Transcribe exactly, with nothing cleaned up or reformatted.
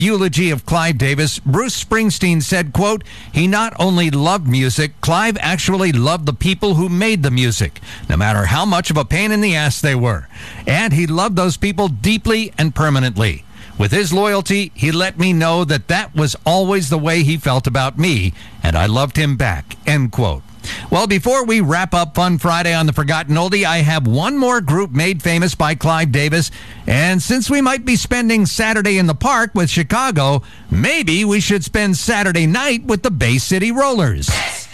eulogy of Clive Davis, Bruce Springsteen said, quote, he not only loved music, Clive actually loved the people who made the music, no matter how much of a pain in the ass they were. And he loved those people deeply and permanently. With his loyalty, he let me know that that was always the way he felt about me, and I loved him back, end quote. Well, before we wrap up Fun Friday on the Forgotten Oldie, I have one more group made famous by Clive Davis. And since we might be spending Saturday in the park with Chicago, maybe we should spend Saturday night with the Bay City Rollers.